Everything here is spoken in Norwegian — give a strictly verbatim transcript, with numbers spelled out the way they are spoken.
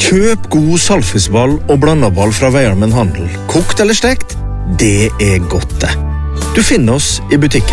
Køp god saltfiskball og blandaball fra Veiarmen Handel. Kokt eller stekt, det er godt det. Du finner oss i butikken.